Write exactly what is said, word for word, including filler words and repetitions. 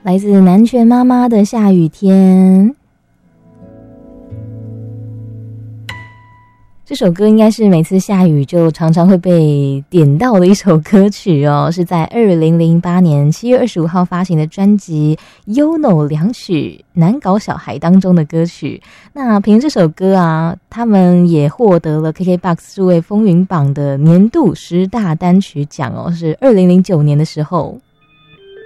来自南拳妈妈的下雨天。这首歌应该是每次下雨就常常会被点到的一首歌曲哦，是在二零零八年七月二十五号发行的专辑《U N O 两曲难搞小孩》当中的歌曲。那凭这首歌啊，他们也获得了 K K B O X 数位风云榜的年度十大单曲奖哦，是二零零九年的时候。